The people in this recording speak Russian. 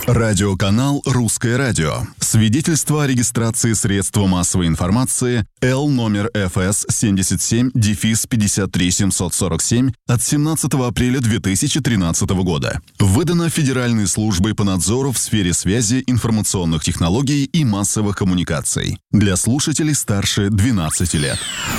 Радиоканал «Русское радио». Свидетельство о регистрации средства массовой информации Л номер ФС 77-53747 от 17 апреля 2013 года. Выдано Федеральной службой по надзору в сфере связи, информационных технологий и массовых коммуникаций. Для слушателей старше 12 лет.